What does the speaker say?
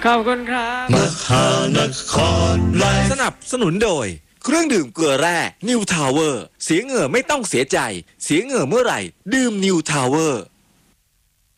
ขอบคุณครับมหานครไลฟ์สนับสนุนโดยเครื่องดื่มเกลือแร่นิวทาวเวอร์เสียเหงื่อไม่ต้องเสียใจเสียเหงื่อเมื่อไหร่ดื่มนิวทาวเวอร์